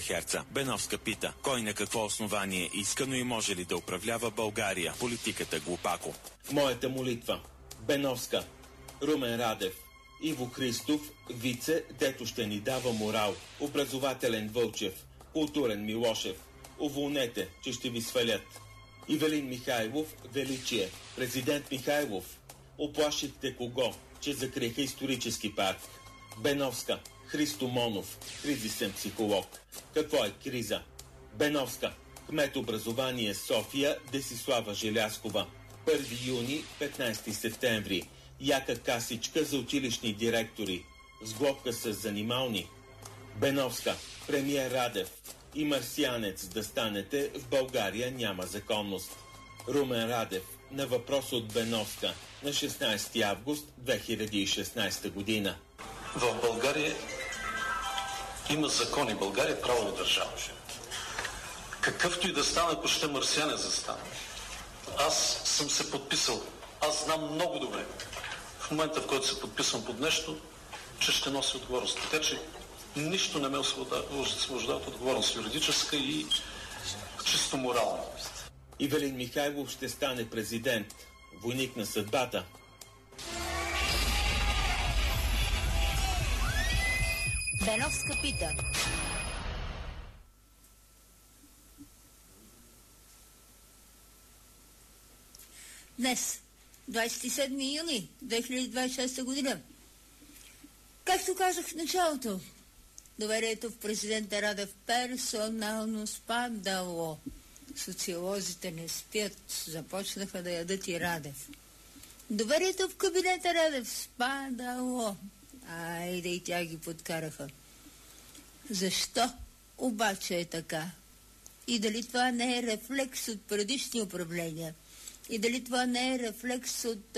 Херца. Беновска пита, кой на какво основание искано и може ли да управлява България? Политиката глупако. Моята молитва. Беновска. Румен Радев. Иво Христов, вице, дето ще ни дава морал. Образователен Вълчев. Културен Милошев. Уволнете, че ще ви свалят. Ивелин Михайлов, величие. Президент Михайлов. Оплашихте кого? Че закриха исторически парк. Беновска. Христо Монов. Кризисен психолог. Какво е криза? Беновска. Кмет образование София Десислава Желяскова. 1 юни, 15 септември. Яка касичка за училищни директори. Сглобка с занимални. Беновска. Премиер Радев. И марсианец да станете, в България няма законност. Румен Радев. На въпрос от Беновска. На 16 август 2016 година. В България има закони. България е правова държава. Какъвто и да стане, ако ще марсианец да стане. Аз съм се подписал. Аз знам много добре. В момента, в който се подписвам под нещо, че ще нося отговорност. Така че нищо не ме освобождава от отговорност, юридическа и чисто морална. Ивелин Михайлов ще стане президент. Войник на съдбата. Беновска пита. Днес, 27 юни 2026 година. Както казах в началото, доверието в президента Радев персонално спадало. Социолозите не спят, започнаха да ядат и Радев. Доверието в кабинета Радев спадало. Айде и тя ги подкараха. Защо обаче е така? И дали това не е рефлекс от предишни управления? И дали това не е рефлекс от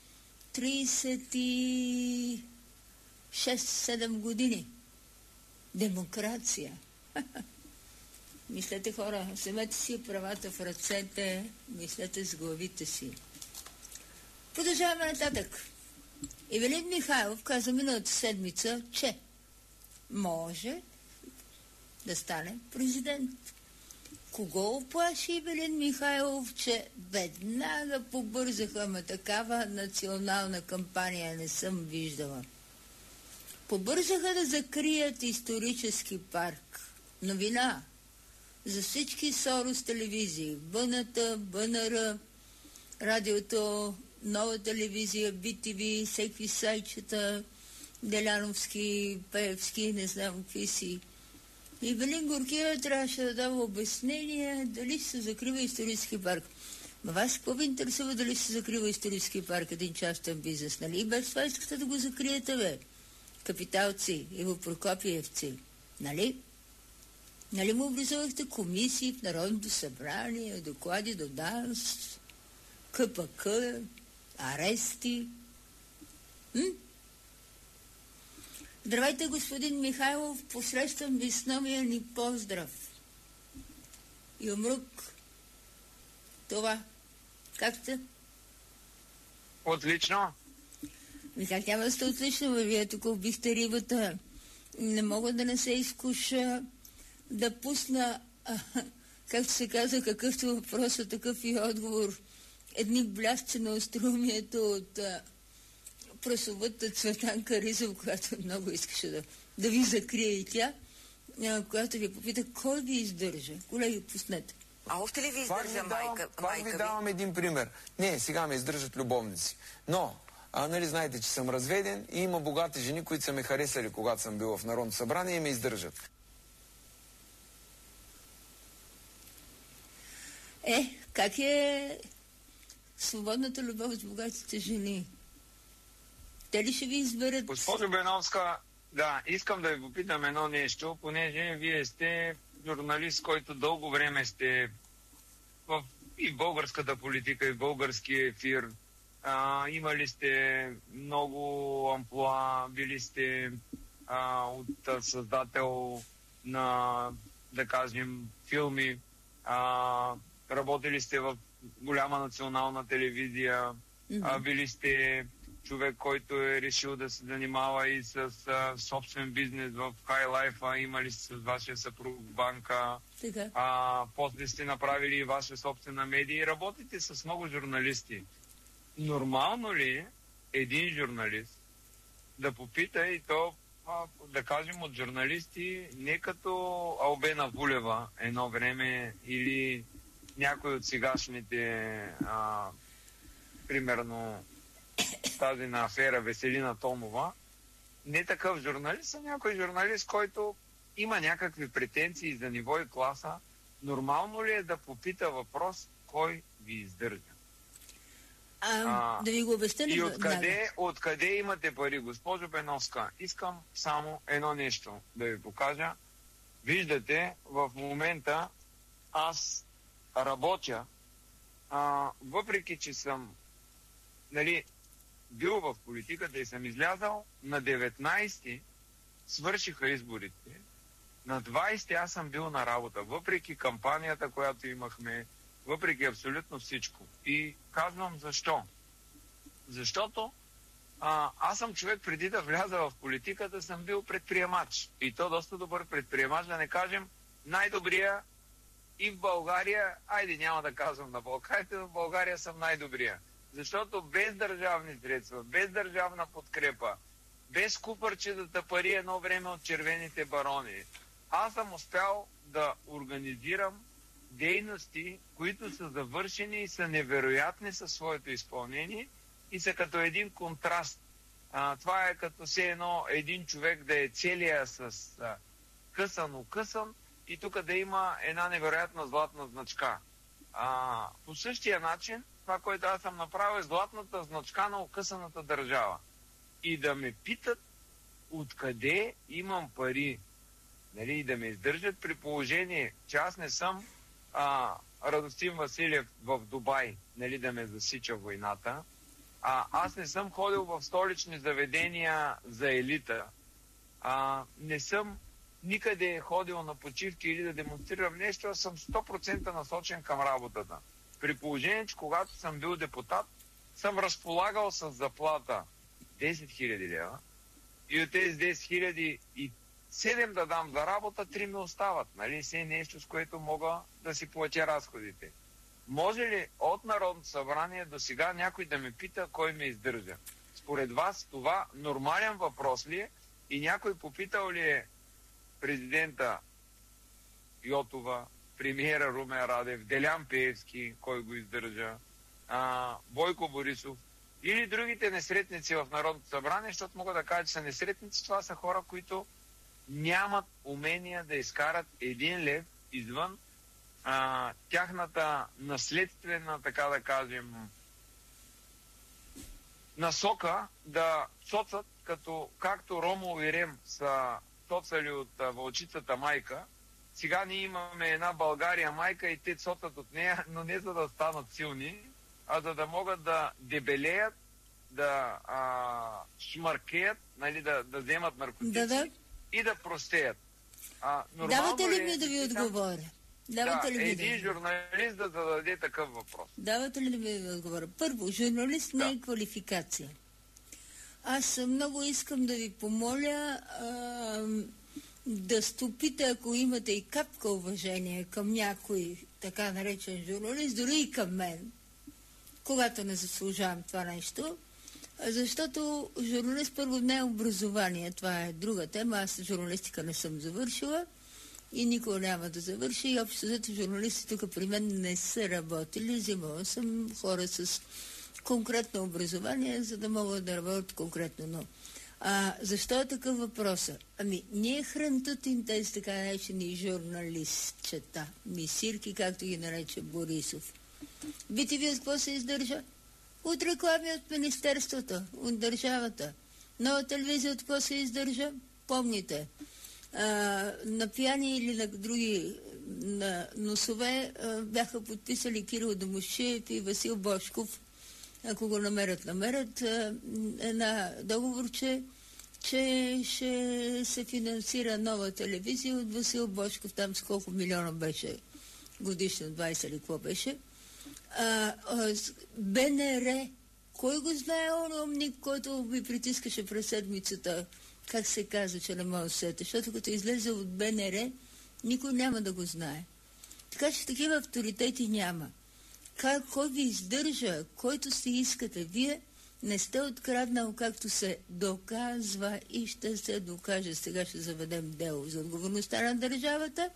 36-7 години? Демокрация. Мислете, хора, вземете си правата в ръцете, мислете с главите си. Продължаваме нататък. Ивелин Михайлов каза миналата седмица, че може да стане президент. Кого оплаши Ивелин Михайлов, че веднага побързаха, ама такава национална кампания не съм виждала. Побързаха да закрият исторически парк. Новина за всички Сорос телевизии, БНТ, БНР, радиото, Нова телевизия, BTV, всеки сайтчета, Деляновски, Пеевски, не знам какви си. И Велин Горкиева трябваше да дава обяснение дали се закрива исторически парк. Ма вас какво ви интересува дали се закрива исторически парк, един частен бизнес, нали? И без това искате да го закриете, бе. Капиталци, Иво Прокопиевци, нали? Нали му образувахте комисии в Народното събрание, доклади до ДАНС, КПК, арести? Здравейте, господин Михайлов, посрещам ви с новия ни поздрав. Юмрук. Това. Как сте? Отлично. Как няма да сте отлично, бе? Вие тук убихте рибата. Не мога да не се изкуша да пусна, както се казва, какъвто въпрос, такъв и отговор. Едни блясъци на остроумието от прословутата Цветанка Ризов, която много искаше да ви закрие и тя, която ви попита кой ви издържа. Колеги, пуснете. А още ли ви издържа майка ви? Давам един пример. Не, сега ме издържат любовници. Но, нали знаете, че съм разведен и има богати жени, които са ме харесали, когато съм бил в Народното събрание и ме издържат. Как е свободната любов с богатите жени? Те ли ще ви изберат? Госпожо Беновска, да, искам да ви попитам едно нещо, понеже вие сте журналист, който дълго време сте и в българската политика, и в българския ефир. Имали сте много амплоа, били сте от създател на, да кажем, филми, работили сте в голяма национална телевизия, били сте човек, който е решил да се занимава и с собствен бизнес в Хайлайфа, имали с вашия съпруг банка, после сте направили и ваша собствена медия и работите с много журналисти. Нормално ли е един журналист да попита, и то, да кажем, от журналисти, не като Албена Вулева едно време или някой от сегашните, примерно тази на афера Веселина Томова, не такъв журналист, а някой журналист, който има някакви претенции за ниво и класа. Нормално ли е да попита въпрос, кой ви издържа? Да ви го обясня ли? И откъде имате пари, госпожо Беновска? Искам само едно нещо да ви покажа. Виждате, в момента аз работя, въпреки че съм бил в политиката и съм излязал, на 19-ти свършиха изборите. На 20-ти аз съм бил на работа, въпреки кампанията, която имахме, въпреки абсолютно всичко. И казвам защо. Защото аз съм човек, преди да вляза в политиката, съм бил предприемач. И то доста добър предприемач, да не кажем най-добрия и в България, айде няма да казвам на Балканите, но в България съм най-добрия. Защото без държавни средства, без държавна подкрепа, без купърчетата пари едно време от червените барони, аз съм успял да организирам дейности, които са завършени и са невероятни със своето изпълнение и са като един контраст. Това е като все едно един човек да е целия с късан и тук да има една невероятна златна значка. По същия начин, това, което аз съм направил, е златната значка на окъсаната държава. И да ме питат откъде имам пари, и да ме издържат, при положение, че аз не съм Радостин Василев в Дубай, да ме засича войната. Аз не съм ходил в столични заведения за елита. Не съм никъде ходил на почивки или да демонстрирам нещо, аз съм 100% насочен към работата. При положение, че когато съм бил депутат, съм разполагал с заплата 10 000 лева и от тези 10 000 и 7 да дам за работа, 3 ми остават. Все нещо, с което мога да си платя разходите. Може ли от Народното събрание до сега някой да ме пита кой ме издържа? Според вас това нормален въпрос ли е? И някой попитал ли е президента Йотова, премиера Румен Радев, Делян Пеевски, кой го издържа, Бойко Борисов или другите несретници в Народното събрание, защото мога да кажа, че са несретници, това са хора, които нямат умения да изкарат 1 лев извън тяхната наследствена, така да кажем, насока да цоцат, както Ромул и Рем са цоцали от вълчицата майка. Сега ние имаме една България майка и те цоцат от нея, но не за да станат силни, а за да могат да дебелеят, да шмаркеят, да вземат наркотици и да простеят. Давате ли ми да ви отговоря? Един журналист да зададе такъв въпрос. Давате ли да ви отговоря? Първо, журналист не е квалификация. Аз много искам да ви помоля да стопите, ако имате и капка уважение към някой така наречен журналист, дори и към мен, когато не заслужавам това нещо, защото журналист първо не е образование, това е друга тема, аз журналистика не съм завършила и никога няма да завърши и общо зато журналисти тук при мен не са работили, взимала съм хора с конкретно образование, за да могат да работят конкретно, но защо е такъв въпросът? Ние хрантутим тези така наречени журналистчета, мисирки, както ги нарече Борисов. BTV от какво се издържа? От реклами от Министерството, от държавата. Нова телевизия от какво се издържа? Помните. На пияни или на други носове бяха подписали Кирил Домусчиев и Васил Божков, ако го намерят, една договор, че ще се финансира нова телевизия от Васил Божков, там с колко милиона беше годишно, 20 или какво беше. БНР, Кой го знае он умник, който ви притискаше през седмицата? Как се казва, че не може да сете? Защото като излезе от БНР, никой няма да го знае. Така че такива авторитети няма. Кой ви издържа, който си искате? Вие не сте откраднал, както се доказва и ще се докаже. Сега ще заведем дело за отговорността на държавата.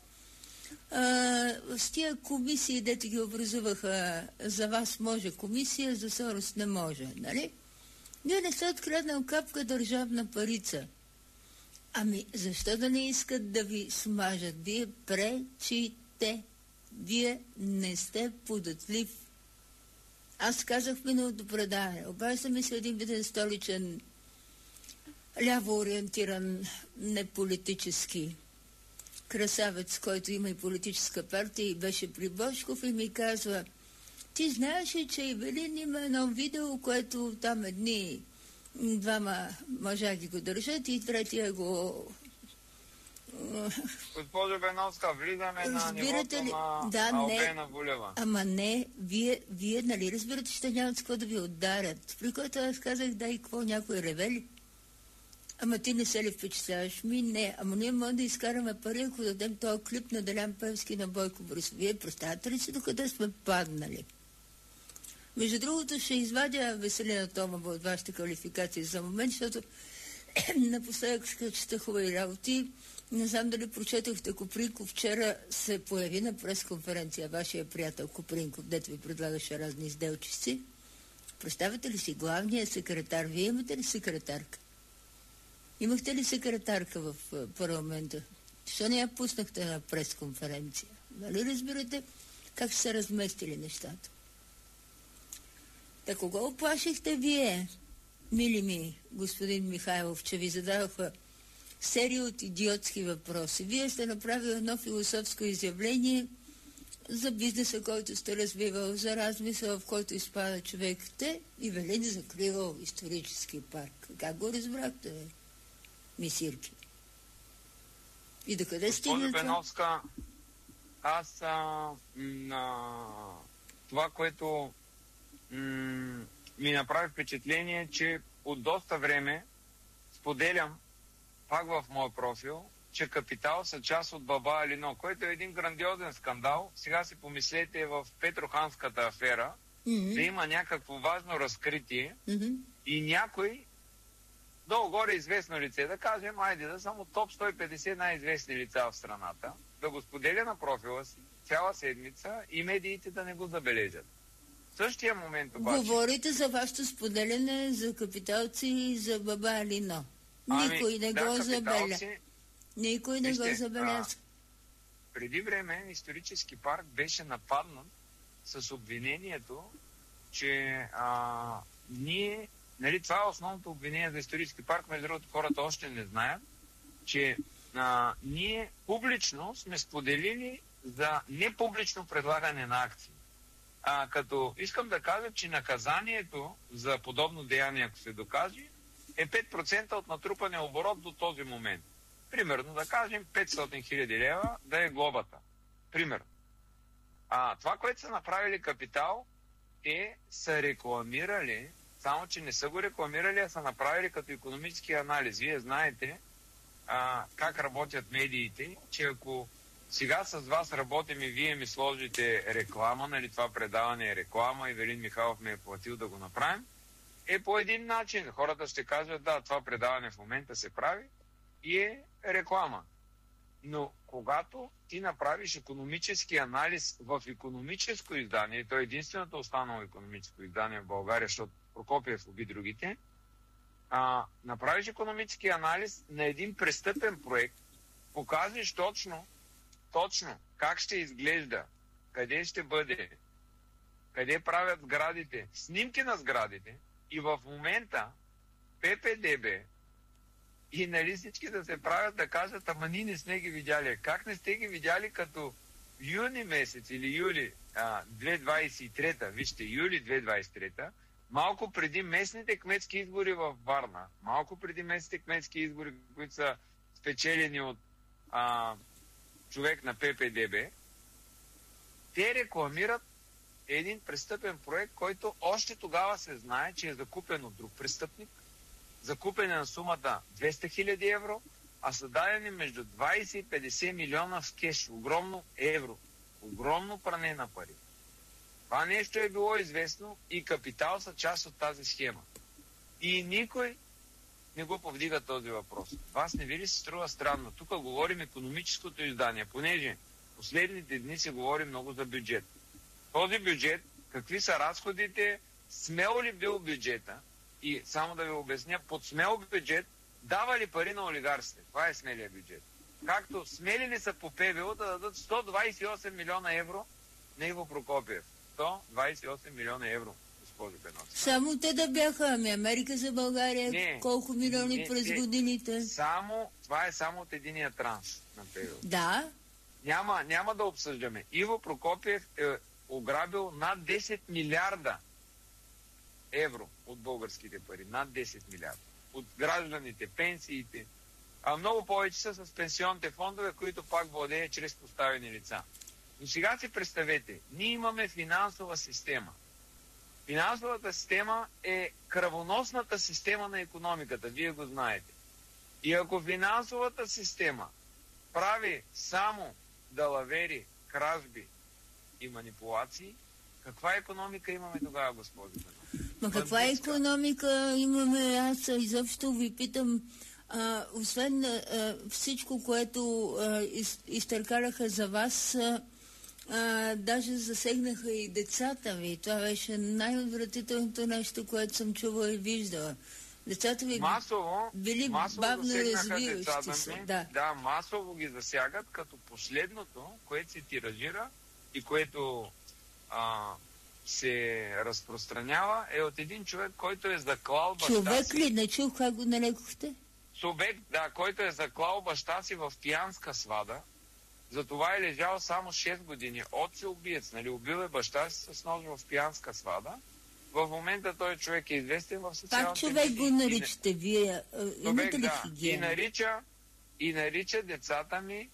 С тия комисии, дето ги образуваха, за вас може комисия, за Сорос не може, нали? Вие не сте откраднал капка държавна парица. Ами, защо да не искат да ви смажат? Вие пречите. Вие не сте податлив. Аз казах в миналото предаване. Обажда ми се един виден столичен, ляво ориентиран, неполитически красавец, който има и политическа партия и беше при Божков и ми казва: ти знаеш ли, че Ивелин има едно видео, което там двама мъжа ги го държат и третия го... Госпожо Беновска, влизаме на нивото на Албена Булева. Ама не, вие нали разбирате, че нямат с какво да ви ударят. При който аз казах, дай какво, някой ревели. Ама ти не се ли впечатляваш? Не. Ама ние можем да изкараме пари, ако дадем този клип на Делян Певски на Бойко Борисов. Вие представяте ли си докъде сме паднали? Между другото, ще извадя Веселина Томова от вашата квалификация за момент, защото напоследък чета хубави работи. Не знам дали прочетохте, Копринков вчера се появи на пресконференция. Вашия приятел Копринков, дето ви предлагаше разни сделчици. Представете ли си главния секретар? Вие имате ли секретарка? Имахте ли секретарка в парламента? Защо не я пуснахте на пресконференция? Нали разбирате как се разместили нещата? Та кого оплашихте вие, мили ми, господин Михайлов, че ви задаваха серия от идиотски въпроси? Вие сте направили едно философско изявление за бизнеса, който сте развивал, за размисъл, в който изпада човек. Ивелин закривал исторически парк. Как го разбрахте, бе? Мисирки. И докъде стигна това? Беновска, аз това, което ми направи впечатление, че от доста време споделям пак в моя профил, че Капитал са част от Баба Алино, който е един грандиозен скандал. Сега си помислете в Петроханската афера, да има някакво важно разкритие и някой долу-горе известно лице, да кажем, айде да само топ 150 най-известни лица в страната, да го споделя на профила си цяла седмица и медиите да не го забележат. В същия момент обаче... Говорите за вашето споделяне за капиталци и за Баба Алино. Никой не го забеля. Никой не го забеляза. Преди време исторически парк беше нападнат с обвинението, че ние... Нали, това е основното обвинение за исторически парк, между другото хората още не знаят, че ние публично сме споделили за непублично предлагане на акции. Като искам да кажа, че наказанието за подобно деяние, ако се докаже, е 5% от натрупания оборот до този момент. Примерно, да кажем, 500 000 лева да е глобата. Примерно. Това, което са направили Капитал, са рекламирали, само че не са го рекламирали, а са направили като икономически анализ. Вие знаете как работят медиите, че ако сега с вас работим и вие ми сложите реклама, нали, това предаване е реклама, Ивелин Михайлов ме е платил да го направим, по един начин. Хората ще кажат, да, това предаване в момента се прави и е реклама. Но когато ти направиш икономически анализ в икономическо издание, то е единственото останало икономическо издание в България, защото Прокопиев уби другите, направиш икономически анализ на един престъпен проект, показваш точно как ще изглежда, къде ще бъде, къде правят сградите, снимки на сградите и в момента ППДБ и нали всички да се правят да кажат, ама ние не сме ги видяли. Как не сте ги видяли, като юни месец или юли 2023, вижте, юли 2023, малко преди местните кметски избори в Варна, малко преди местните кметски избори, които са спечелени от човек на ППДБ, те рекламират е един престъпен проект, който още тогава се знае, че е закупен от друг престъпник. Закупен е на сумата 200 000 евро, а са дадени между 20 и 50 милиона в кеш. Огромно евро. Огромно пране на пари. Това нещо е било известно и Капитал са част от тази схема. И никой не го повдига този въпрос. Вас не ви ли се струва странно? Тук говорим икономическото издание, понеже последните дни се говори много за бюджет. Този бюджет, какви са разходите, смел ли бил бюджета? И само да ви обясня, под смел бюджет дава ли пари на олигарсите? Това е смелия бюджет. Както смели ли са по ПВО да дадат 128 милиона евро на Иво Прокопиев. 128 милиона евро, госпожо Беновска. Само те да бяха, ами Америка за България, колко милиони през годините? Това е само от единия транш на ПВО. Да. Няма да обсъждаме. Иво Прокопиев е ограбил над 10 милиарда евро от българските пари. Над 10 милиарда. От гражданите, пенсиите. А много повече са с пенсионните фондове, които пак владее чрез поставени лица. Но сега си представете, ние имаме финансова система. Финансовата система е кръвоносната система на икономиката, вие го знаете. И ако финансовата система прави само далавери, кражби и манипулации, каква икономика имаме тогава, госпожо Бенов? Ма каква икономика имаме? Аз изобщо ви питам, освен всичко, което изтъркаляха за вас, даже засегнаха и децата ви. Това беше най-отвратителното нещо, което съм чувала и виждала. Децата ви били бавно развиващи се. Да, масово ги засягат, като последното, което се тиражира и което се разпространява, е от един човек, който е заклал баща си. Човек ли? Не чух как го нарекохте? Субект, да, който е заклал баща си в пиянска свада. Затова е лежал само 6 години. Отец убиец, нали? Убил е баща си с нож в пиянска свада. В момента той човек е известен в социалните медии. Как човек го наричате вие? Имате ли хигиена? И нарича децата ми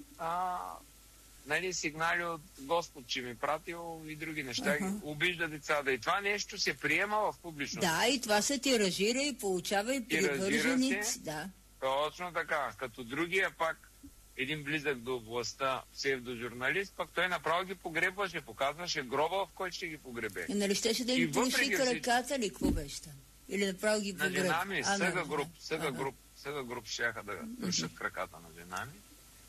сигнали от Господ, че ми пратил и други неща. Обижда децата. И това нещо се приема в публичност. Да, и това се тиражира и получава и привърженици. Да. Точно така. Като другия пак един близък до властта псевдожурналист, пък той направо ги погребваше, показваше гроба, в който ще ги погребе. И нали щеше да им троши краката ли, какво беше там? Или направо ги погребва? На жена ми, съга груп щяха да трошат краката на жена ми.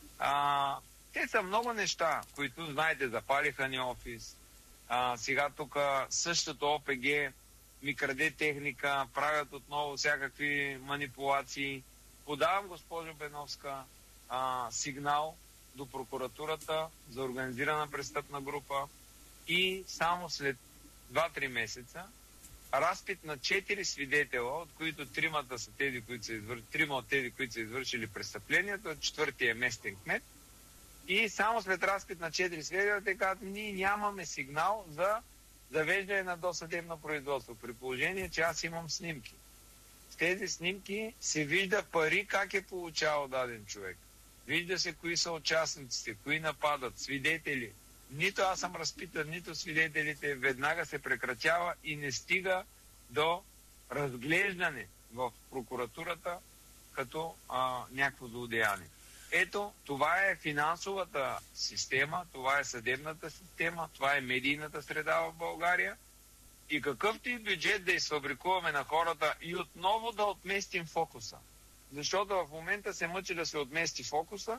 Те са много неща, които, знаете, запалиха ни офис. Сега тук същото ОПГ ми краде техника, правят отново всякакви манипулации. Подавам, госпожо Беновска, сигнал до прокуратурата за организирана престъпна група и само след 2-3 месеца разпит на 4 свидетела, от които 3 са тези, които са извършили престъплението, 4-ти е местен кмет. И само след разпит на 4 свидетели те казват, ние нямаме сигнал за завеждане на досъдебно производство, при положение, че аз имам снимки. В тези снимки се вижда пари как е получавал даден човек. Вижда се кои са участниците, кои нападат, свидетели. Нито аз съм разпитан, нито свидетелите, веднага се прекратява и не стига до разглеждане в прокуратурата като някакво злодеяние. Ето, това е финансовата система, това е съдебната система, това е медийната среда в България. И какъвто и бюджет да изфабрикуваме на хората и отново да отместим фокуса. Защото в момента се мъчи да се отмести фокуса.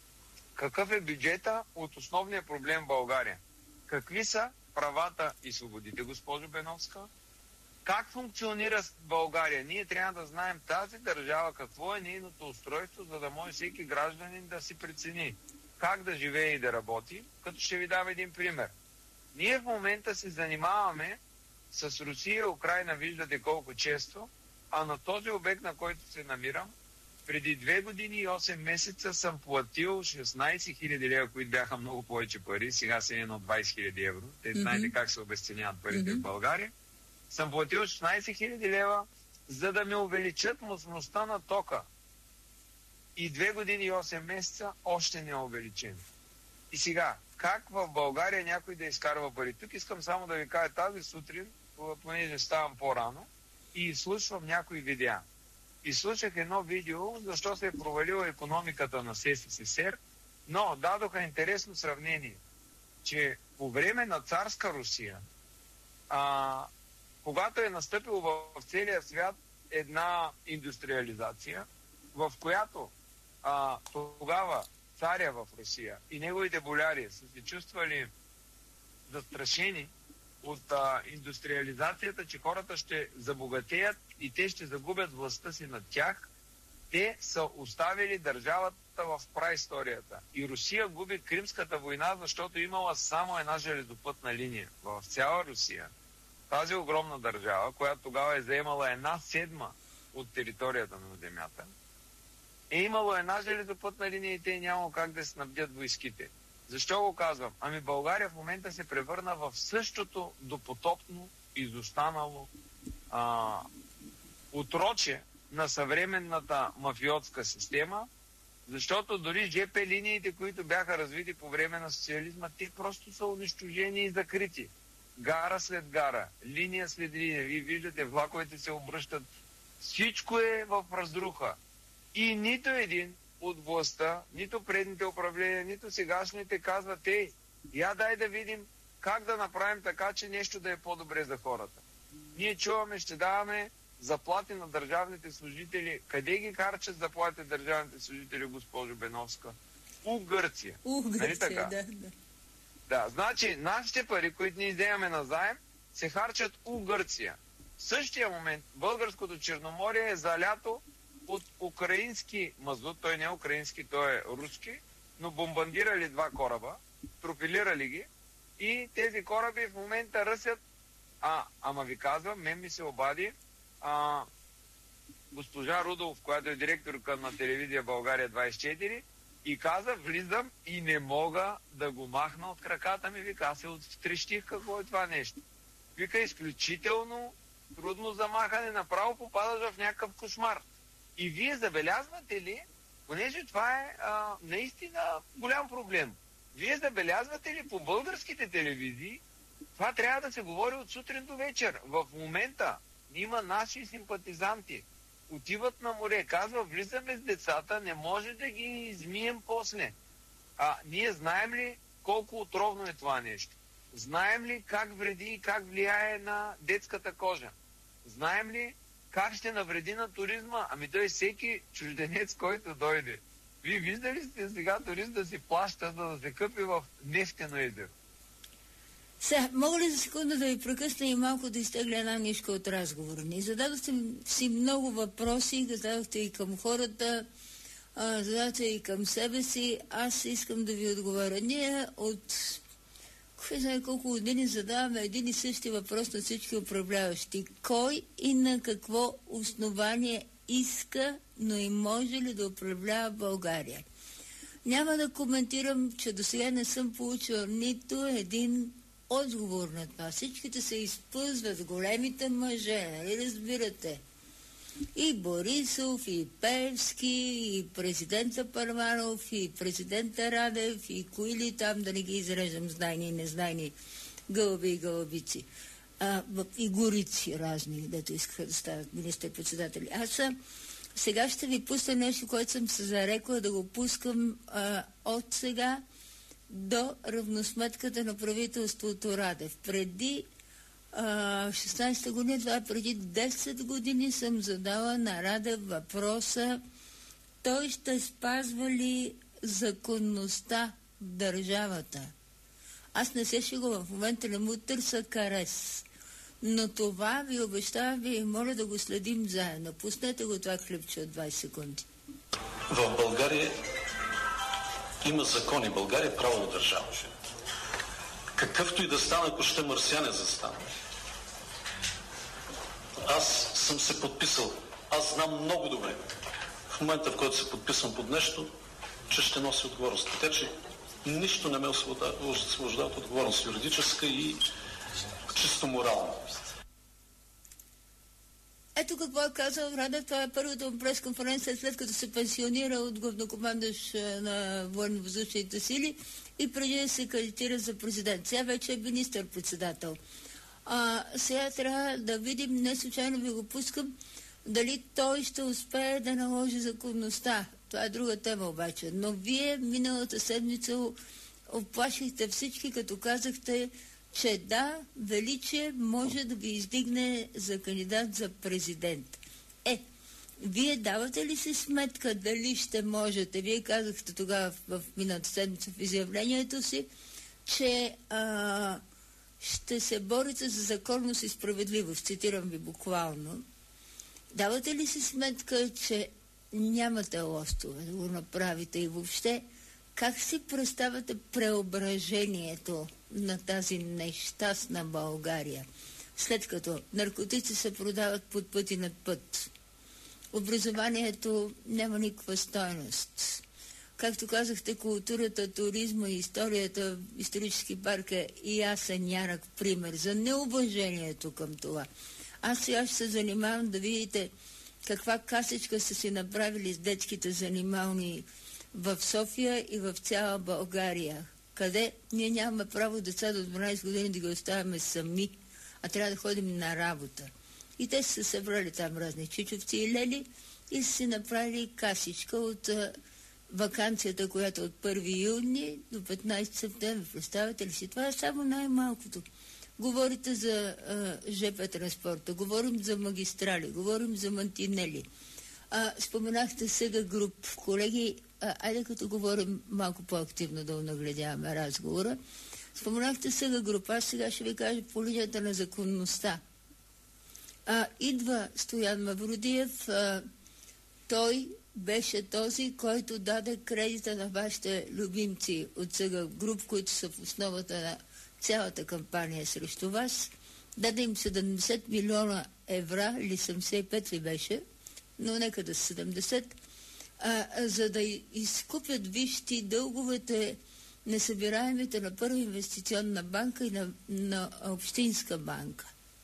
Какъв е бюджета от основния проблем в България? Какви са правата и свободите, госпожо Беновска? Как функционира България? Ние трябва да знаем тази държава, какво е нейното устройство, за да може всеки гражданин да си прецени как да живее и да работи. Като ще ви дам един пример. Ние в момента се занимаваме с Русия и Украйна, виждате колко често, а на този обект, на който се намирам, преди 2 години и 8 месеца съм платил 16 000 лева, които бяха много повече пари, сега са едно 20 000 евро. Те знаете как се обесценяват парите в България. Съм платил 16 000 лева, за да ме увеличат мощността на тока. И 2 години и 8 месеца още не е увеличен. И сега, как в България някой да изкарва пари. Тук искам само да ви кажа, тази сутрин, понеже ставам по-рано, и слушвам някои видеа. И слушах едно видео, защо се е провалила икономиката на СССР, но дадоха интересно сравнение, че по време на царска Русия, когато е настъпил в целия свят една индустриализация, в която тогава царя в Русия и неговите боляри са се чувствали застрашени от индустриализацията, че хората ще забогатеят и те ще загубят властта си над тях, те са оставили държавата в праисторията. И Русия губи Кримската война, защото имала само една железопътна линия. В цяла Русия, тази огромна държава, която тогава е заемала 1/7 от територията на земята, е имало една железопътна линия и те няма как да снабдят войските. Защо го казвам? Ами България в момента се превърна в същото допотопно, изостанало отроче на съвременната мафиотска система, защото дори ЖП линиите, които бяха развити по време на социализма, те просто са унищожени и закрити. Гара след гара, линия след линия. Вие виждате, влаковете се обръщат. Всичко е в разруха. И нито един от властта, нито предните управления, нито сегашните казват: ей, я дай да видим как да направим така, че нещо да е по-добре за хората. Ние чуваме, ще даваме заплати на държавните служители. Къде ги харчат заплати държавните служители, госпожо Беновска? У Гърция. Нали така? Да. Да, значи нашите пари, които ние вземаме на заем, се харчат у Гърция. В същия момент българското Черноморие е залято от украински мазут, той не е украински, той е руски, но бомбардирали 2 кораба, тропилирали ги и тези кораби в момента ръсят. Ама ви казвам, мен ми се обади госпожа Рудолов, която е директорка на телевизия България 24, и каза: влизам и не мога да го махна от краката ми. Вика, аз се оттрещих какво е това нещо. Вика, изключително трудно за махане, направо попадаш в някакъв кошмар. И вие забелязвате ли, понеже това е наистина голям проблем, вие забелязвате ли по българските телевизии, това трябва да се говори от сутрин до вечер. В момента има наши симпатизанти, отиват на море, казва: влизаме с децата, не може да ги измием после. Ние знаем ли колко отровно е това нещо? Знаем ли как вреди и как влияе на детската кожа? Знаем ли как ще навреди на туризма? Ами той всеки чужденец, който дойде. Вие виждали сте сега турист да си плаща, да се къпи в нефтено езеро? Сега, мога ли за секунда да ви прекъсна и малко да изтегля една нишка от разговора ни? Зададохте си много въпроси, зададохте и към хората, зададохте и към себе си. Аз искам да ви отговоря. Ние от колко години задаваме един и същи въпрос на всички управляващи. Кой и на какво основание иска, но и може ли да управлява България? Няма да коментирам, че до сега не съм получила нито един отговор на това. Всичките се изпъзват, големите мъже, нали разбирате? И Борисов, и Певски, и президента Първанов, и президента Радев, и кои ли там, да не ги изреждам, знайни и незнайни гълъби и гълъбици. И горици разни, дето искаха да стават министър-председатели. Аз сега ще ви пусна нещо, което съм се зарекла да го пускам от сега до равносметката на правителството Радев. Преди 16-та година, това преди 10 години съм задала на Радев въпроса: той ще спазва ли законността в държавата? Аз не се шегувам, в момента не му търся карес. Но това ви обещавам, ви моля да го следим заедно. Пуснете го това клипче от 20 секунди. В България има закони. България е правова държава. Какъвто и да стане, ако ще марсиане застане. Аз съм се подписал. Аз знам много добре, в момента, в който се подписвам под нещо, че ще носи отговорност. Така че нищо не ме освобождава от отговорност, юридическа и чисто морална. Ето какво е казал Радев. Това е първата му пресконференция, след като се пенсионира от главнокомандващ на военно-въздушните сили и преди да се кандидатира за президент. Сега вече е министър-председател. Сега трябва да видим, не случайно ви го пускам, дали той ще успее да наложи законността. Това е друга тема обаче. Но вие миналата седмица оплашихте всички, като казахте, че да, Величие може да ви издигне за кандидат за президент. Вие давате ли си сметка дали ще можете? Вие казахте тогава в миналата седмица в изявлението си, че ще се борите за законност и справедливост. Цитирам ви буквално. Давате ли си сметка, че нямате лостове да го направите и въобще как си представяте преображението на тази нещастна България, след като наркотици се продават под път и над път? Образованието няма никаква стойност. Както казахте, културата, туризма и историята, исторически парк е ясен, ярък пример за неуважението към това. Аз сега ще се занимавам да видите каква касичка са си направили с детските занимални в София и в цяла България, къде ние нямаме право деца до 12 години да ги оставяме сами, а трябва да ходим на работа. И те са се събрали там разни чичовци и лели и са си направили касичка от ваканцията, която от 1 юни до 15 септември. Представете ли си? Това е само най-малкото. Говорите за ЖП транспорта, говорим за магистрали, говорим за мантинели. Споменахте сега груп. Колеги, айде като говорим малко по-активно да нагледяваме разговора. Споменахте сега груп. Аз сега ще ви кажа по линията на законността. Идва Стоян Мавродиев. Той беше този, който даде кредита на вашите любимци от сега груп, които са в основата на цялата кампания срещу вас. Даде им 70 милиона евро, или 75 ли беше, но нека да са 70, за да изкупят вижте дълговете несъбираемите на Първа инвестиционна банка и на Общинска банка.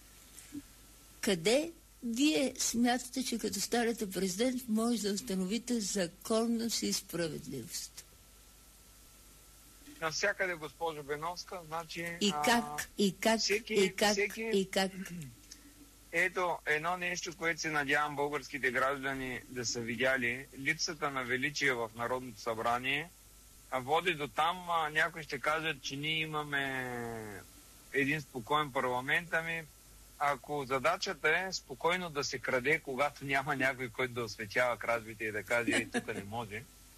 Къде вие смятате, че като станете президент може да установите законност и справедливост? Навсякъде, госпожо Беновска, значи... И как? Ето, едно нещо, което се надявам българските граждани да са видяли, липсата на величие в Народното събрание, води до там, някои ще кажат, че ние имаме един спокоен парламент, ако задачата е спокойно да се краде, когато няма някой, който да осветява кражбите и да каже, тук не може.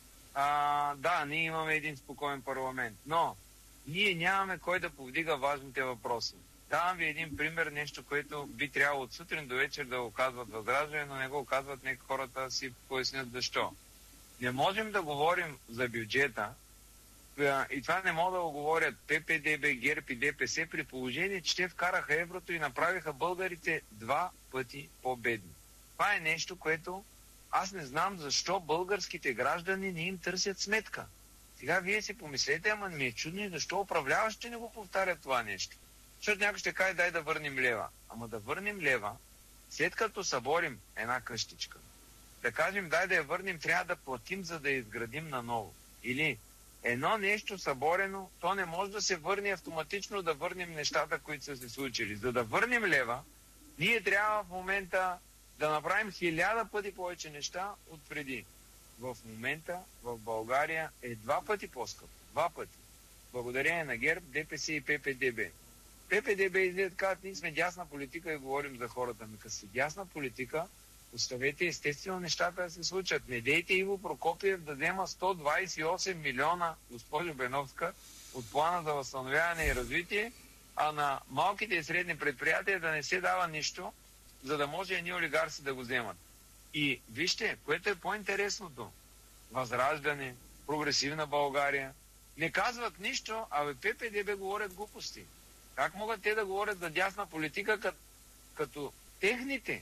Да, ние имаме един спокоен парламент, но ние нямаме кой да повдига важните въпроси. Давам ви един пример, нещо, което би трябвало от сутрин до вечер да го казват Възраждане, но не го казват, нека хората си пояснят защо. Не можем да говорим за бюджета, и това не могат да го говорят ППДБ, ГЕРБ и ДПС, при положение, че те вкараха еврото и направиха българите 2 пъти по-бедни. Това е нещо, което аз не знам защо българските граждани не им търсят сметка. Сега вие си помислете, ама ми е чудно и защо управляващите не го повтарят това нещо. Защото някой ще каже, дай да върнем лева. Ама да върнем лева, след като съборим една къщичка, да кажем, дай да я върнем, трябва да платим, за да я изградим наново. Или едно нещо съборено, то не може да се върне автоматично, да върнем нещата, които са се случили. За да върнем лева, ние трябва в момента да направим 1000 пъти повече неща от преди. В момента в България е 2 пъти по-скъпо. 2 пъти. Благодарение на ГЕРБ, ДПС и ППДБ. ППДБ излизат, казват, ние сме дясна политика и говорим за хората. Като си дясна политика, оставете естествено нещата да се случат. Не дейте Иво Прокопиев да взема 128 милиона, госпожо Беновска, от плана за възстановяване и развитие, а на малките и средни предприятия да не се дава нищо, за да може едни олигарси да го вземат. И вижте, което е по-интересното. Възраждане, прогресивна България, не казват нищо, а ППДБ говорят глупости. Как могат те да говорят за дясна политика, като техните,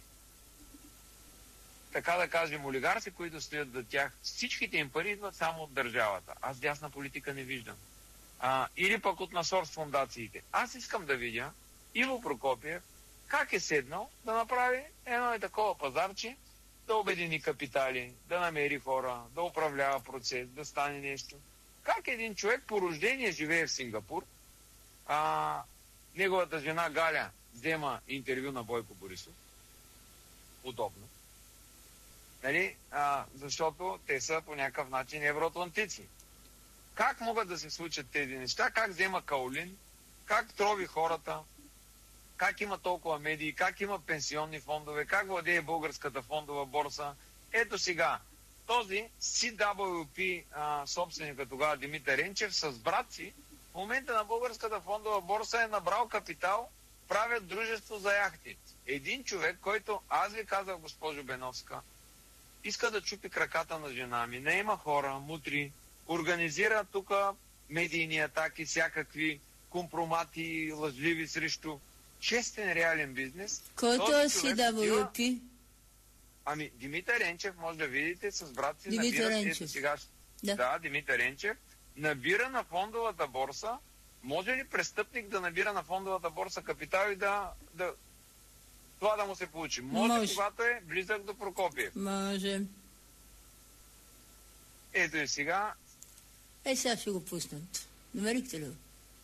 така да кажем, олигарси, които стоят за тях, всичките им пари идват само от държавата. Аз дясна политика не виждам. Или пък от насор с фондациите. Аз искам да видя Иво Прокопиев как е седнал да направи едно такова пазарче, да обедини капитали, да намери хора, да управлява процес, да стане нещо. Как един човек по рождение живее в Сингапур, неговата жена Галя взема интервю на Бойко Борисов. Удобно. Нали? Защото те са по някакъв начин евроатлантици. Как могат да се случат тези неща? Как взема Каолин? Как трови хората? Как има толкова медии? Как има пенсионни фондове? Как владее българската фондова борса? Ето сега, този CWP, собственика тогава Димитър Енчев, с брат си, в момента на българската фондова борса е набрал капитал, правят дружество за яхти. Един човек, който, аз ви казах, госпожо Беновска, иска да чупи краката на жена ми, не има хора, мутри, организира тук медийни атаки, всякакви компромати, лъжливи срещу честен реален бизнес. Който е CWP? Ами, Димитър Енчев, може да видите, с брат си Димитър набира... Енчев. Сега, да, Димитър Енчев набира на фондовата борса. Може ли престъпник да набира на фондовата борса капитал и това да му се получи? Може, когато е близък до Прокопиев. Може. Ето и сега. Сега ще го пуснат. Намерихте ли го?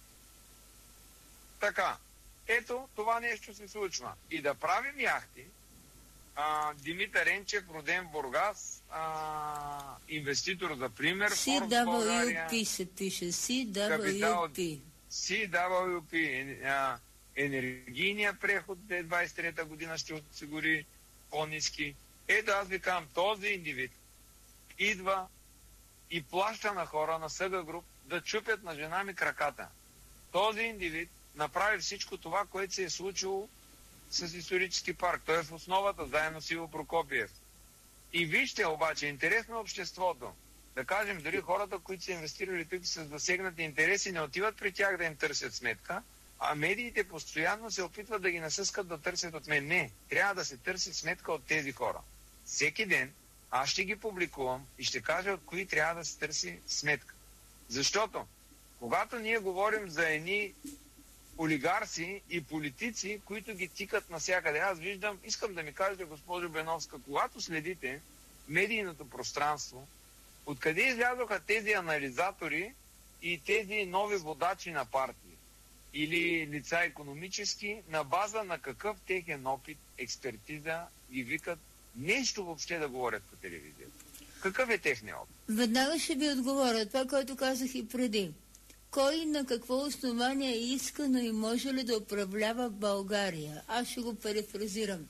Така. Ето, това нещо се случва. И да правим яхти, Димитър Енчев, роден в Бургас, инвеститор за пример, CWP се пише, CWP. CWP, енергийния преход 2023 година ще осигури по-ниски. Ето аз ви казвам, този индивид идва и плаща на хора на Съга Груп да чупят на жена ми краката. Този индивид направи всичко това, което се е случило с исторически парк. Той е в основата, заедно с Иво Прокопиев. И вижте обаче, интересно е обществото. Да кажем, дори хората, които са инвестирали тук с засегнати интереси, не отиват при тях да им търсят сметка, а медиите постоянно се опитват да ги насъскат да търсят от мен. Не, трябва да се търси сметка от тези хора. Всеки ден аз ще ги публикувам и ще кажа от кои трябва да се търси сметка. Защото, когато ние говорим за едни олигарси и политици, които ги тикат навсякъде. Аз виждам, искам да ми кажете, госпожо Беновска, когато следите медийното пространство, откъде излязоха тези анализатори и тези нови водачи на партии или лица икономически, на база на какъв техен опит, експертиза ги викат нещо въобще да говорят по телевизията? Какъв е техният опит? Веднага ще ви отговоря това, което казах и преди. Кой на какво основание е искано и може ли да управлява България? Аз ще го перефразирам.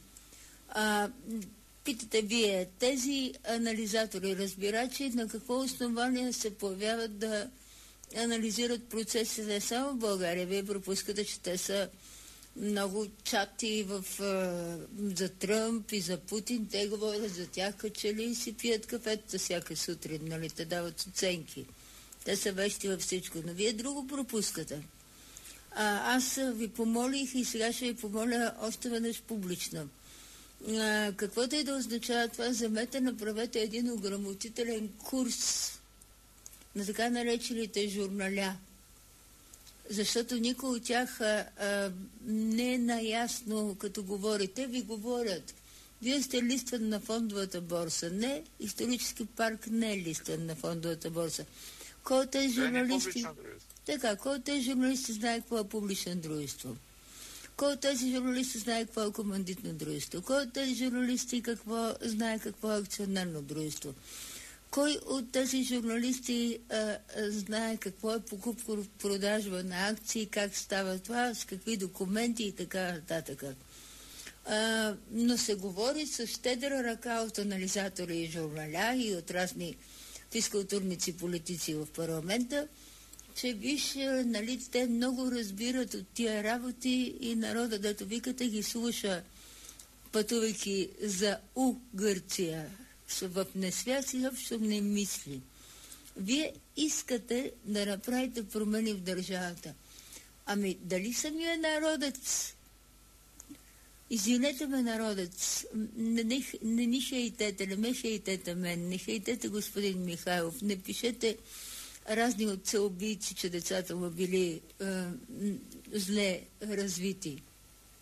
Питате вие, тези анализатори, разбирачи, на какво основание се появяват да анализират процесите не само в България? Вие пропускате, че те са много чати за Тръмп и за Путин. Те говорят за тях, качели и си пият кафета всяка сутрин, нали? Те дават оценки. Те са вещи във всичко, но вие друго пропускате. Аз ви помолих и сега ще ви помоля още веднъж публично. Каквото и да означава това, вземете, направете един ограмотителен курс на така наречените журналя. Защото никой от тях не е наясно, като говорите, ви говорят. Вие сте листван на фондовата борса. Не, исторически парк не е листван на фондовата борса. Кой от тези журналисти... Така, кой от тези журналисти знае какво е публично дружество? Кой от тези журналисти знае какво е командитно дружество? Кой от тези журналисти знае какво е акционерно дружество? Кой от тези журналисти знае какво е покупко-продажба на акции, как става това, с какви документи и така нататък? Но се говори с щедра ръка от анализатори и журналя и от разни физкултурници, политици в парламента, че виж, нали, те много разбират от тия работи и народа, дето викате, ги слуша, пътувайки за Гърция. В несвят и общо не мисли. Вие искате да направите промени в държавата. Ами, дали самия народец? Извинете ме, народец, не ни хейтете, не ме хейтете мен, не хейтете господин Михайлов, не пишете разни отцеубийци, че децата му били зле развити.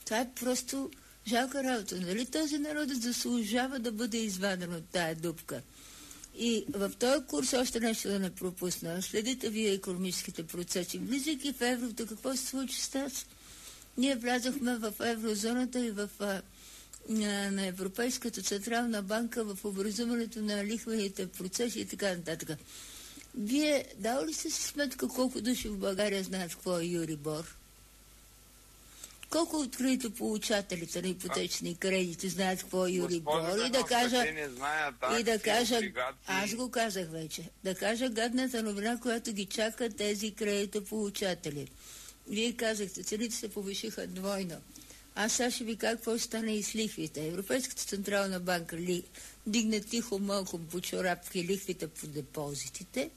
Това е просто жалка работа. Нали този народ заслужава да бъде изваден от тая дупка? И в този курс още нещо да не пропусна. Следите вие икономическите процеси. Влизайки в еврото, какво се случи с нас? Ние влязохме в еврозоната и на Европейската централна банка в образуването на лихвените процеси и така нататък. Вие дали ли сте си сметка колко души в България знаят какво е Юрибор? Колко от кредитополучателите на ипотечни кредити знаят какво е Юрибор? И да кажа, аз го казах вече, да кажа гадната новина, която ги чака тези кредитополучатели. Вие казахте, цените се повишиха двойно. Аз сега ще ви кажа какво ще стане и с лихвите. Европейската централна банка дигне тихо мълком по чорапки лихвите по депозитите.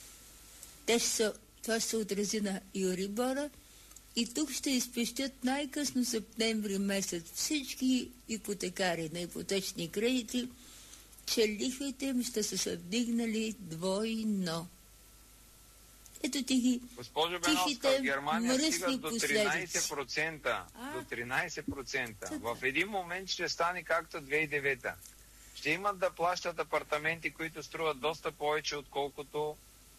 Това ще се отрази на Юрибора и тук ще изпещят най-късно септември месец всички ипотекари на ипотечни кредити, че лихвите им ще са се вдигнали двойно. Ето ти ги Госпожо Беновска, Германия стига до 13%. До 13%. В един момент ще стане както 2009-та. Ще имат да плащат апартаменти, които струват доста повече, отколкото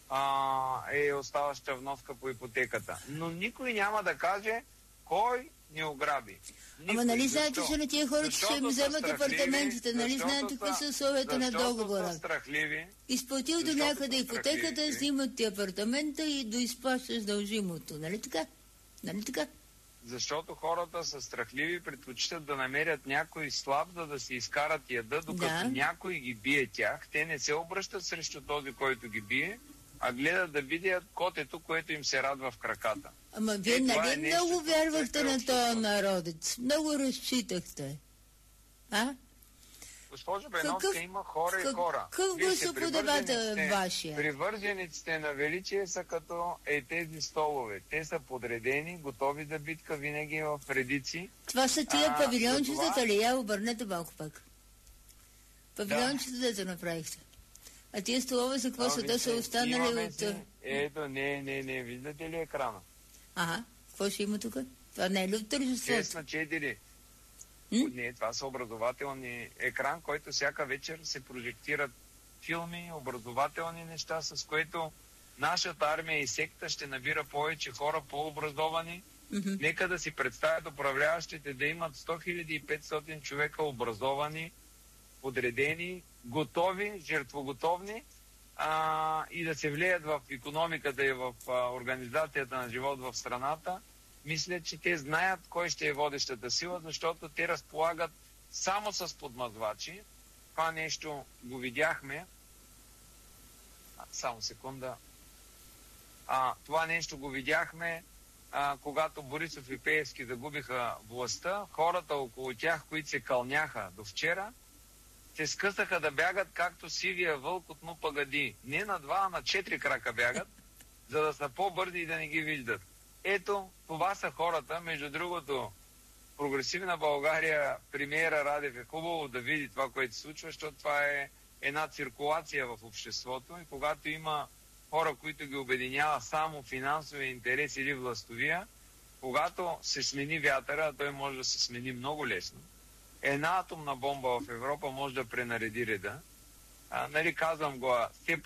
е оставаща вноска по ипотеката. Но никой няма да каже кой ни ограби. Ама нали знаете, че на тия хората ще им вземат апартаментите, нали знаете какви са условията на договора? Изплатил до някъде ипотеката, снимат ти апартамента и доизплащаш дължимото. Нали така? Нали така? Защото хората са страхливи, предпочитат да намерят някой слаб, да си изкарат яда, докато някой ги бие тях. Те не се обръщат срещу този, който ги бие, а гледат да видят котето, което им се радва в краката. Ама вие нали много вярвахте на този народец? Много разчитахте. А? Госпожо Беновска, има хора и хора. Какъв гласоподавател е вашия? Привържениците на величие са като тези столове. Те са подредени, готови да битка винаги в редици. Това са тия павилиончетата ли? Я обърнете малко пак. Павилиончетата дето направихте. А тия столове за какво са? Те са останали от... Ето, не. Виждате ли екрана? Ага. Какво ще има тук? Това не е ли от тържеството? 6 на 4. Не, това са образователни екран, който всяка вечер се прожектират филми, образователни неща, с което нашата армия и секта ще набира повече хора, по-образовани. Нека да си представят управляващите да имат 100 500 човека образовани, подредени, готови, жертвоготовни и да се влеят в икономиката и в организацията на живот в страната. Мисля, че те знаят кой ще е водещата сила, защото те разполагат само с подмазвачи. Това нещо го видяхме. Само секунда. Това нещо го видяхме, когато Борисов и Пеевски загубиха властта. Хората около тях, които се кълняха до вчера, се скъсаха да бягат както сивия вълк от Ну пагади. Не на 2, а на 4 крака бягат, за да са по-бързи и да не ги виждат. Ето, това са хората. Между другото, Прогресивна България, премиера Радев е хубаво да види това, което се случва, защото това е една циркулация в обществото и когато има хора, които ги обединява само финансовия интерес или властовия, когато се смени вятъра, той може да се смени много лесно. Една атомна бомба в Европа може да пренареди реда. Нали, казвам го, все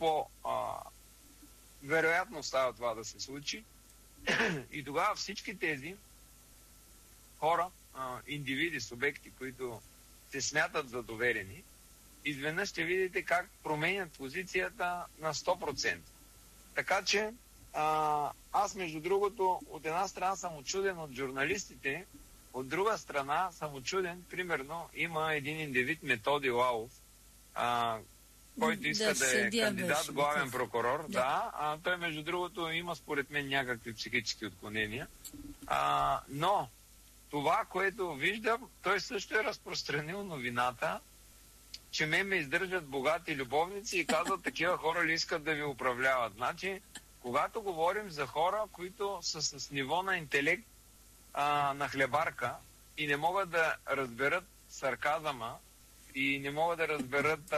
вероятно става това да се случи. И тогава всички тези хора, индивиди, субекти, които се смятат за доверени, изведнъж ще видите как променят позицията на 100%. Така че аз, между другото, от една страна съм учуден от журналистите, от друга страна съм учуден, примерно, има един индивид Методи Лалов, който иска да е кандидат главен прокурор. Той, между другото, има според мен някакви психически отклонения. Но това, което виждам, той също е разпространил новината, че ме издържат богати любовници и казват, такива хора ли искат да ви управляват. Значи, когато говорим за хора, които са с ниво на интелект на хлебарка и не могат да разберат сарказъма и не могат да разберат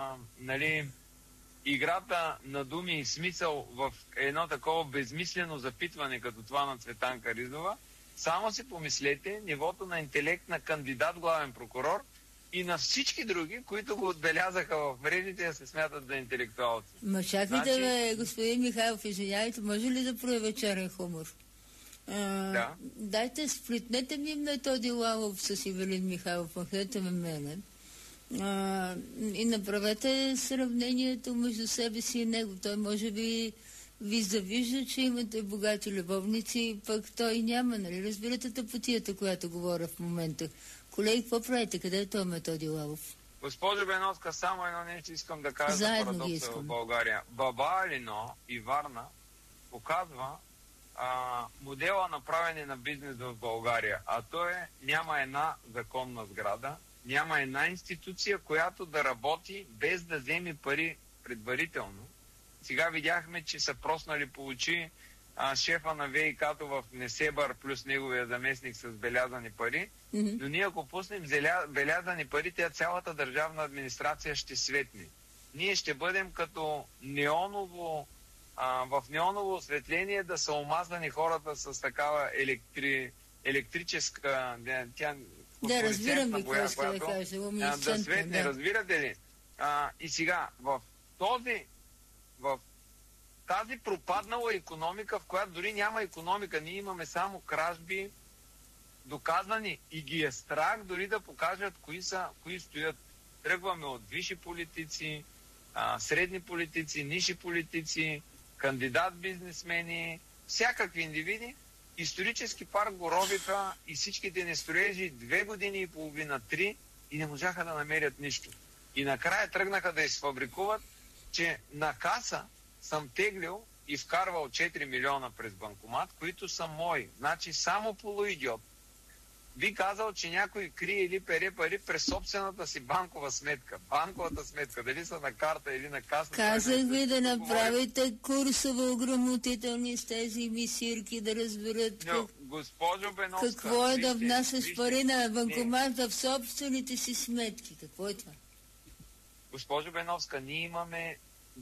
играта на думи и смисъл в едно такова безмислено запитване, като това на Цветанка Ризова, Само си помислете нивото на интелект на кандидат главен прокурор и на всички други, които го отбелязаха в мрежите, да се смятат за интелектуалци. Ма чакайте, бе, господин Михайлов, извинявайте, може ли да проявя черен хумор? Да. Дайте, сплитнете ми Методи Лалов с Ивелин Михайлов, махнете ме мене. И направете сравнението между себе си и него. Той може би ви завижда, че имате богати любовници, пък той няма, нали? Разбирате тъпотията, която говоря в момента. Колеги, какво правите? Къде е той Методи Лалов? Госпожо Беновска, само едно нещо искам да кажа за парадокса в България. Баба Алино и Варна показва модела на правене на бизнес в България. А то е, няма една законна сграда, няма една институция, която да работи без да вземе пари предварително. Сега видяхме, че са проснали по очи шефа на ВИК-то в Несебър плюс неговия заместник с белязани пари. Но ние ако пуснем белязани пари, тя цялата държавна администрация ще светне. Ние ще бъдем като неоново, в неоново осветление да са омазнани хората с такава електрическа... Да, разбирам ви, какво иска да кажа. Да светне, разбирате ли? И сега, в тази пропаднала икономика, в която дори няма икономика, ние имаме само кражби, доказани, и ги е страх дори да покажат кои стоят. Тръгваме от висши политици, средни политици, ниши политици, кандидат бизнесмени, всякакви индивиди. Исторически парк го робиха и всичките ни строежи 2 години и половина, 3, и не можаха да намерят нищо. И накрая тръгнаха да изфабрикуват, че на каса съм теглил и вкарвал 4 милиона през банкомат, които са мои. Значи само полуидиот би казал, че някой крие или пере пари през собствената си банкова сметка. Банковата сметка, дали са на карта или на каса. Казах ви да направите курсове ограмотителни с тези мисирки, да разберат госпожо Беновска, какво е да внасяш пари на банкомата в собствените си сметки. Какво е това? Госпожо Беновска, ние имаме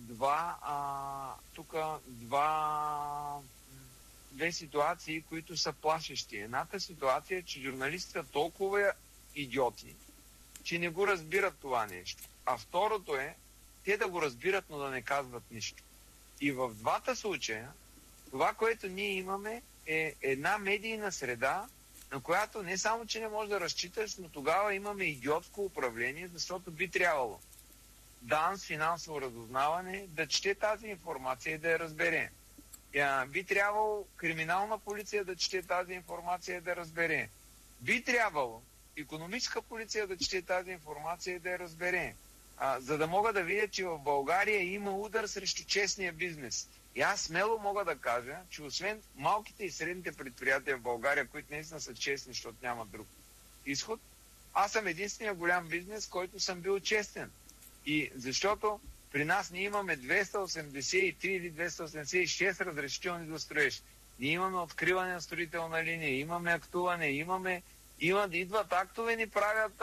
две ситуации, които са плашещи. Едната ситуация е, че журналистите са толкова идиоти, че не го разбират това нещо. А второто е, те да го разбират, но да не казват нищо. И в двата случая, това, което ние имаме, е една медийна среда, на която не само, че не можеш да разчиташ, но тогава имаме идиотско управление, защото би трябвало ДАНС, финансово разузнаване, да чете тази информация и да я разбере. Би трябвало криминална полиция да чете тази информация и да разбере. Би трябвало икономическа полиция да чете тази информация и да я разбере. За да мога да видя, че в България има удар срещу честния бизнес. И аз смело мога да кажа, че освен малките и средните предприятия в България, които наистина са честни, защото няма друг изход, аз съм единствения голям бизнес, който съм бил честен. И защото при нас ние имаме 283 или 286 разрешителни за строеж. Ние имаме откриване на строителна линия, имаме актуване, идват актове, ни правят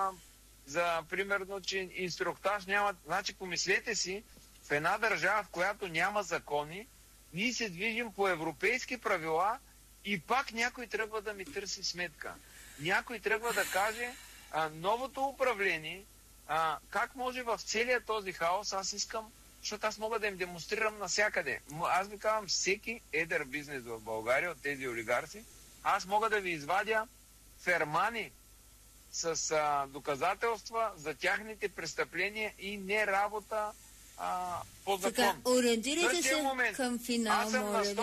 за примерно, че инструктаж няма. Значи помислете си, в една държава, в която няма закони, ние се движим по европейски правила и пак някой тръгва да ми търси сметка. Някой тръгва да каже, новото управление, как може в целия този хаос, аз искам, защото аз мога да им демонстрирам навсякъде. Аз ви казвам, всеки едър бизнес в България от тези олигарси, аз мога да ви извадя фермани с доказателства за тяхните престъпления и не работа по закон. Така, ориентирайте се към финал, аз съм на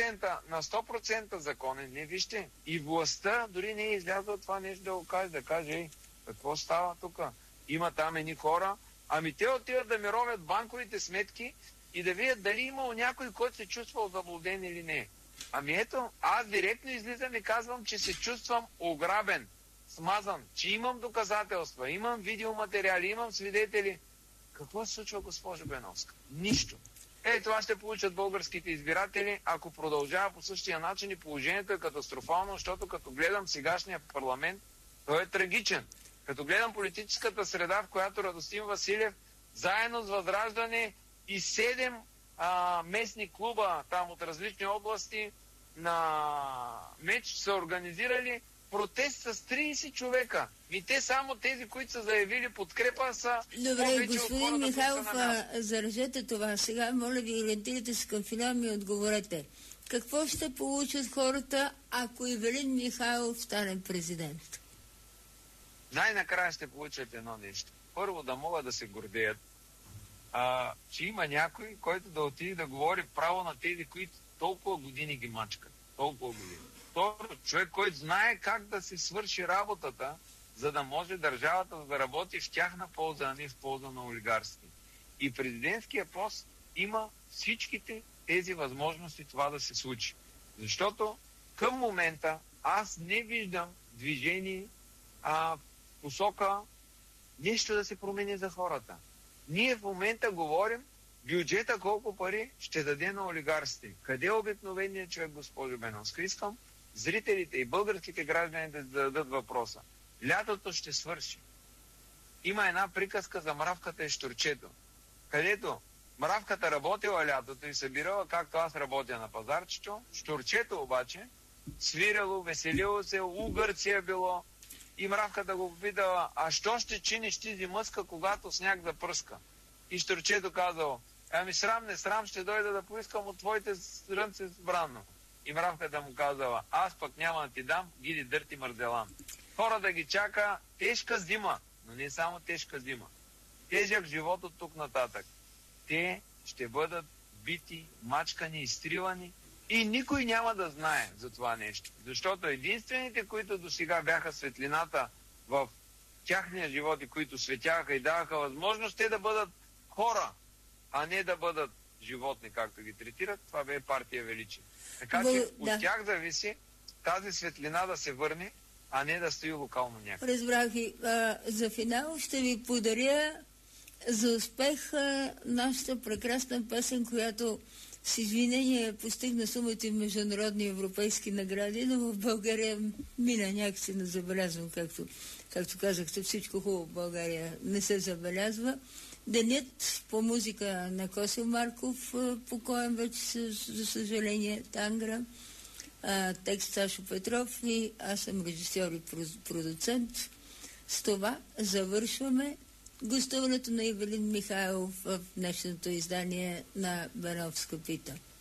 100% законен. Не, вижте, и властта дори не е излязла това нещо да го каже, да каже, какво става тук? Има там едни хора, те отиват да ми ровят банковите сметки и да видят дали имало някой, който се чувствал заблуден или не. Ето, аз директно излизам и казвам, че се чувствам ограбен, смазан, че имам доказателства, имам видеоматериали, имам свидетели. Какво се случва, госпожо Беновска? Нищо. Това ще получат българските избиратели, ако продължава по същия начин, и положението е катастрофално, защото като гледам сегашния парламент, той е трагичен. Като гледам политическата среда, в която Радостин Василев, заедно с Възраждане и 7 местни клуба там от различни области, на меч са организирали протест с 30 човека. И те само тези, които са заявили подкрепа, са... Добре, господин Михайлов, заражете това. Сега, моля ви, ориентирайте се към финал, ми отговорете. Какво ще получат хората, ако Ивелин Михайлов стане президент? Най-накрая ще получат едно нещо. Първо, да могат да се гордеят, че има някой, който да отиде да говори право на тези, които толкова години ги мачкат. Толкова години. Второ, човек, който знае как да се свърши работата, за да може държавата да работи в тяхна полза, а не в полза на олигарски. И президентския пост има всичките тези възможности това да се случи. Защото към момента аз не виждам движение посока нещо да се промени за хората. Ние в момента говорим бюджета колко пари ще даде на олигарсите. Къде е обикновеният човек, госпожо Беновска? Искам зрителите и българските граждани да зададат въпроса. Лятото ще свърши. Има една приказка за мравката и щурчето, където мравката работила лятото и събирала, както аз работя на пазарчето, щурчето обаче свирало, веселило се, у Гърция било, и мравката го попитала: а що ще чиниш ти зимъска, когато сняг да пръска? И щурчето казало: ами срам не срам, ще дойда да поискам от твоите срънце сбрано. И мравката му казала: аз пък няма да ти дам, гиди дърти мързелан. Хора да ги чака тежка зима, но не само тежка зима. Тежък живот от тук нататък. Те ще бъдат бити, мачкани, изтривани и никой няма да знае за това нещо. Защото единствените, които до сега бяха светлината в тяхния живот и които светяха и даваха възможност те да бъдат хора, а не да бъдат животни, както ги третират, това бе партия Величие. Така че от тях зависи тази светлина да се върне, а не да стои локално някъде. Разбрах ви. За финал ще ви подаря за успех нашата прекрасна песен, която с извинение постигна сумата и международни европейски награди, но в България мина някакси не забелязвам, както казахте, всичко хубаво в България не се забелязва. Денят по музика на Косил Марков, покоен вече, за съжаление, Тангра, текст Сашо Петров и аз съм режисьор и продуцент. С това завършваме гостуването на Ивелин Михайлов в днешното издание на Беновска пита.